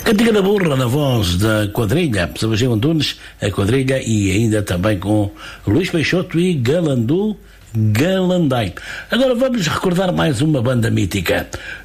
Cantiga da Burra, na voz da Quadrilha, Sebastião Antunes, a Quadrilha, e ainda também com Luís Peixoto e Galandu Galandai. Agora vamos recordar mais uma banda mítica.